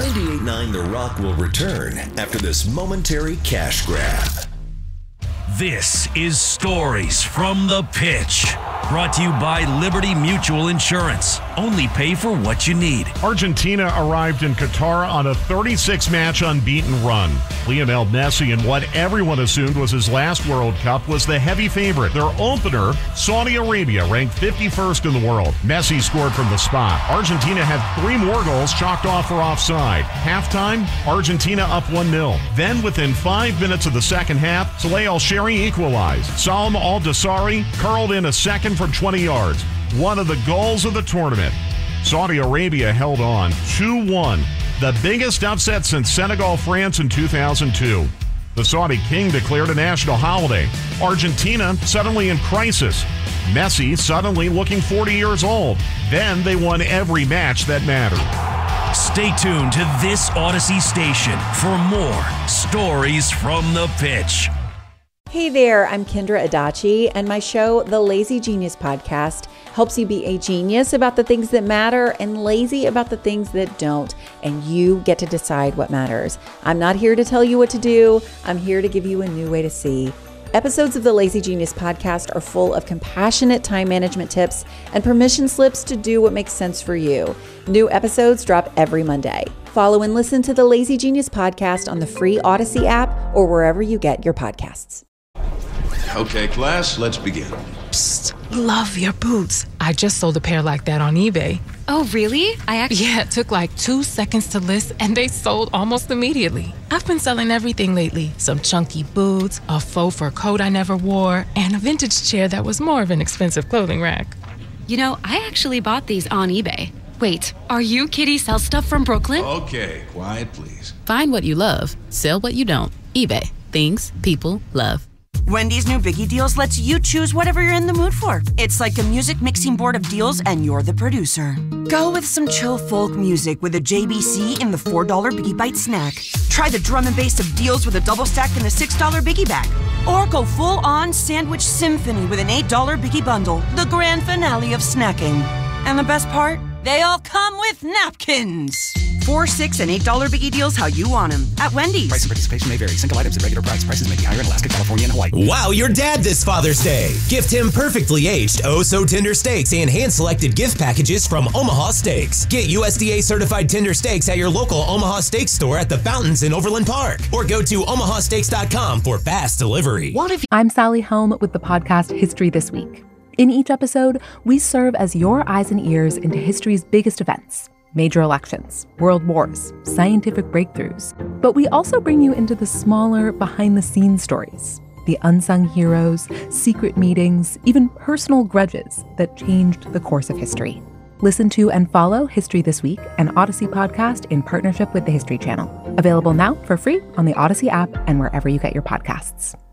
98.9 The Rock will return after this momentary cash grab. This is Stories from the Pitch, brought to you by Liberty Mutual Insurance. Only pay for what you need. Argentina arrived in Qatar on a 36-match unbeaten run. Lionel Messi, in what everyone assumed was his last World Cup, was the heavy favorite. Their opener, Saudi Arabia, ranked 51st in the world. Messi scored from the spot. Argentina had 3 more goals chalked off for offside. Halftime, Argentina up 1-0. Then, within 5 minutes of the second half, Saleh Al-Shari equalized. Salim Al-Dosari curled in a second from 20 yards. One of the goals of the tournament. Saudi Arabia held on 2-1. The biggest upset since Senegal-France in 2002. The Saudi king declared a national holiday. Argentina suddenly in crisis. Messi suddenly looking 40 years old. Then they won every match that mattered. Stay tuned to this Odyssey station for more Stories from the Pitch. Hey there, I'm Kendra Adachi, and my show, The Lazy Genius Podcast, helps you be a genius about the things that matter and lazy about the things that don't, and you get to decide what matters. I'm not here to tell you what to do. I'm here to give you a new way to see. Episodes of the Lazy Genius Podcast are full of compassionate time management tips and permission slips to do what makes sense for you. New episodes drop every Monday. Follow and listen to the Lazy Genius Podcast on the free Odyssey app or wherever you get your podcasts. Okay, class, let's begin. Psst, love your boots. I just sold a pair like that on eBay. Oh, really? Yeah, it took like 2 seconds to list and they sold almost immediately. I've been selling everything lately. Some chunky boots, a faux fur coat I never wore, and a vintage chair that was more of an expensive clothing rack. You know, I actually bought these on eBay. Wait, are you Kitty Sell Stuff from Brooklyn? Okay, quiet, please. Find what you love, sell what you don't. eBay. Things people love. Wendy's new Biggie Deals lets you choose whatever you're in the mood for. It's like a music mixing board of deals, and you're the producer. Go with some chill folk music with a JBC in the $4 Biggie Bite snack. Try the drum and bass of deals with a double stack in the $6 Biggie Bag. Or go full-on sandwich symphony with an $8 Biggie Bundle, the grand finale of snacking. And the best part? They all come with napkins. $4, $6, and $8 Biggie Deals how you want them at Wendy's. Price and participation may vary. Single items at regular price. Prices may be higher in Alaska, California, and Hawaii. Wow your dad this Father's Day. Gift him perfectly aged, oh-so-tender steaks and hand-selected gift packages from Omaha Steaks. Get USDA certified tender steaks at your local Omaha Steaks store at the Fountains in Overland Park. Or go to omahasteaks.com for fast delivery. I'm Sally Helm with the podcast History This Week. In each episode, we serve as your eyes and ears into history's biggest events. Major elections, world wars, scientific breakthroughs. But we also bring you into the smaller, behind-the-scenes stories, the unsung heroes, secret meetings, even personal grudges that changed the course of history. Listen to and follow History This Week, an Odyssey podcast in partnership with the History Channel. Available now for free on the Odyssey app and wherever you get your podcasts.